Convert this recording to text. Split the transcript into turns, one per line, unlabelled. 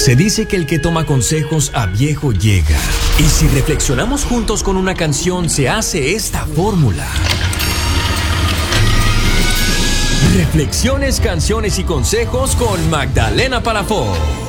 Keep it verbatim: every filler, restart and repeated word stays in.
Se dice que el que toma consejos a viejo llega. Y si reflexionamos juntos con una canción, se hace esta fórmula. Reflexiones, canciones y consejos con Magdalena Palafox.